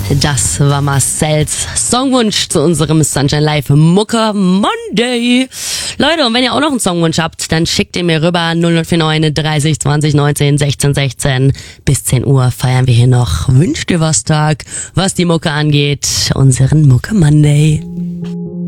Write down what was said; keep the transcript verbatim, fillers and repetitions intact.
Das war Marcells Songwunsch zu unserem Sunshine Live Mucke Monday. Leute, und wenn ihr auch noch einen Songwunsch habt, dann schickt ihr mir rüber null null vier neun dreißig zwanzig neunzehn sechzehn sechzehn. Bis zehn Uhr feiern wir hier noch Wünsch dir was Tag, was die Mucke angeht, unseren Mucke Monday.